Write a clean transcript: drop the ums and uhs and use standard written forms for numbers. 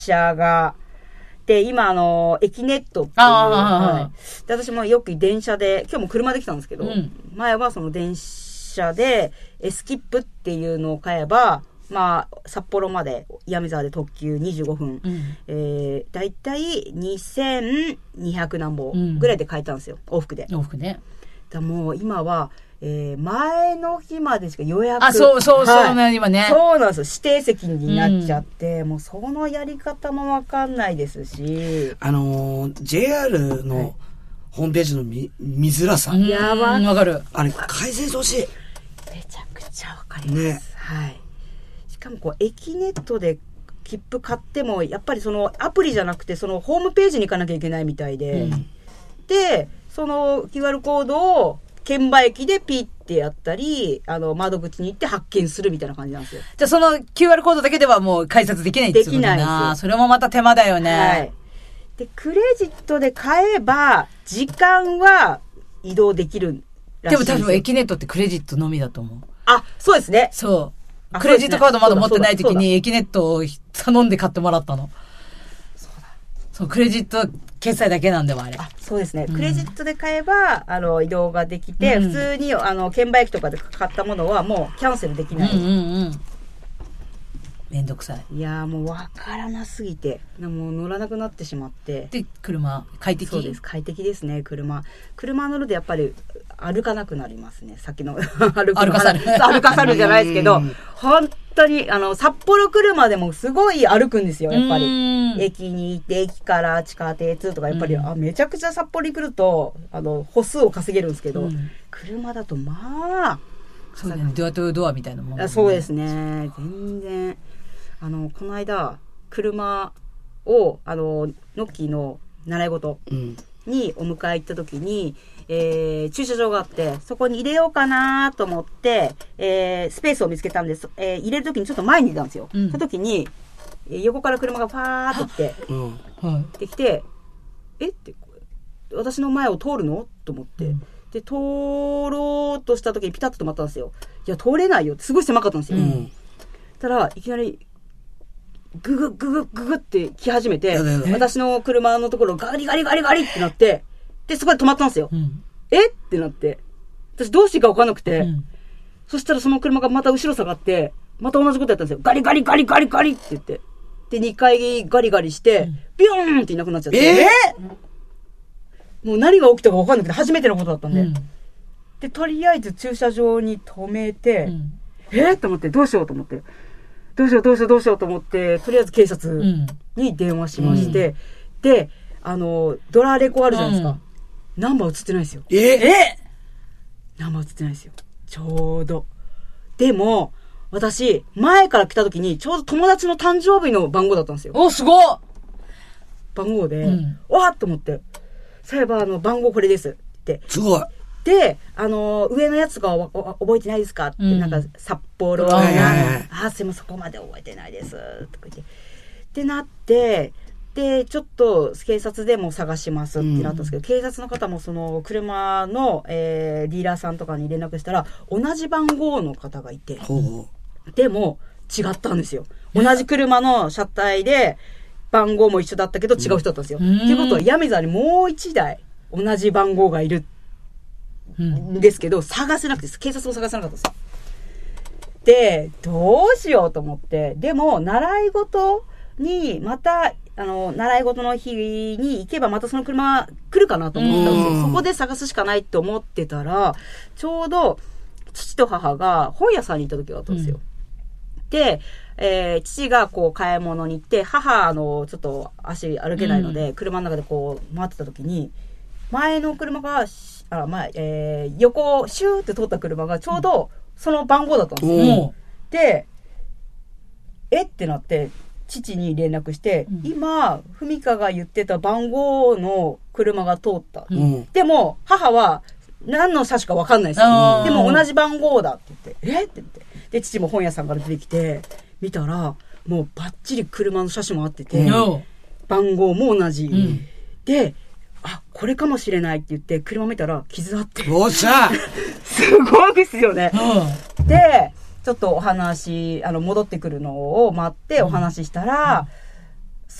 車が、で、今エキネットっていう、はい。で、私もよく電車で、今日も車で来たんですけど、前はその電車で、スキップっていうのを買えば、まあ、札幌まで、岩見沢で特急25分、だいたい2200何本ぐらいで買えたんですよ、往復で。 往復ね。 だもう今は、前の日までしか予約。 そうはいね、今ね。 そうなんですよ。指定席になっちゃって、もうそのやり方もわかんないですし。 JR のホームページの見づらさ。 やばい。 わかる。 あれ、改善してほしい。 めちゃくちゃわかります。 ね。 はい。しかもエキネットで切符買っても、やっぱりそのアプリじゃなくて、そのホームページに行かなきゃいけないみたいで。で、その QR コードを、券売機でピッてやったり、窓口に行って発見するみたいな感じなんですよ。 じゃあその QR コードだけではもう改札できないってことだな。 できないですよ。 それもまた手間だよね。 はい。で、クレジットで買えば、時間は移動できるらしいんですよ。 でも多分エキネットってクレジットのみだと思う。 あ、そうですね。 そう。クレジットカードまだ持ってない時にエキネットを頼んで買ってもらったの。そう、クレジット決済だけなんではあれ。 そうですね。クレジットで買えば、移動ができて、普通に、券売機とかで買ったものはもうキャンセルできない。 めんどくさい。 いやーもうわからなすぎて、もう乗らなくなってしまって。 で、車、快適？ そうです。快適ですね、車乗るとやっぱり歩かなくなりますね。さっきの歩かさる。 歩かさるじゃないですけど、本当に、札幌来るまでもすごい歩くんですよ、やっぱり。駅に行って、駅から地下鉄とか、やっぱり、めちゃくちゃ札幌に来ると、歩数を稼げるんですけど、車だとまあ、 そうだね。ドアトゥドアみたいなもん、 ね。そうですね。全然。この間、車を、ノッキーの習い事にお迎え行った時に、駐車場があって、そこに入れようかなと思って、スペースを見つけたんです。入れる時にちょっと前にいたんですよ。その時に、横から車がファーって来て、できて、って、私の前を通るのと思って。で、通ろうとした時にピタッと止まったんですよ。いや、通れないよって、すごい狭かったんですよ。たら、いきなり、ググググググって来始めて、私の車のところガリガリガリガリってなって、で、そこで止まったんですよ。ってなって、私どうしていいか分かんなくて、そしたらその車がまた後ろ下がって、また同じことやったんですよ。ガリガリガリガリガリって言って。で、2回ガリガリして、ビューンっていなくなっちゃって。もう何が起きたか分かんなくて、初めてのことだったんで。で、とりあえず駐車場に止めて、と思って、どうしようと思って。どうしようと思って、とりあえず警察に電話しまして、で、ドラレコあるじゃないですか。ナンバー映ってないですよ。ナンバー映ってないですよ。ちょうど。でも、私、前から来た時に、ちょうど友達の誕生日の番号だったんですよ。 お、すごっ！ 番号で、わーっと思って、そういえば、番号これですって。 すごい。 で、上のやつが覚えてないですかって、なんか、札幌が、すいません、そこまで覚えてないです。とか言って。ってなって、で、ちょっと警察でも探しますってなったんですけど、警察の方もその車の、ディーラーさんとかに連絡したら、同じ番号の方がいて、でも違ったんですよ。同じ車の車体で、番号も一緒だったけど違う人だったんですよ。っていうことは、闇沢にもう一台同じ番号がいるんですけど、探せなくて、警察も探せなかったです。で、どうしようと思って、でも、習い事に、また、習い事の日に行けばまたその車来るかなと思ったんですよ。そこで探すしかないって思ってたら、ちょうど父と母が本屋さんに行った時があったんですよ。で、父がこう買い物に行って、母ちょっと足歩けないので、車の中でこう回ってた時に、前の車が、横をシューって通った車がちょうどその番号だったんですよ。で、ってなって、父に連絡して、今、ふみかが言ってた番号の車が通った。でも、母は何の車種か分かんないですよ。でも同じ番号だって言って、って言って。で、父も本屋さんから出てきて、見たら、もうバッチリ車の車種も合ってて、番号も同じ。で、これかもしれないって言って、車見たら傷あって。 おっしゃすごいですよね。で、ちょっとお話、戻ってくるのを待ってお話ししたら、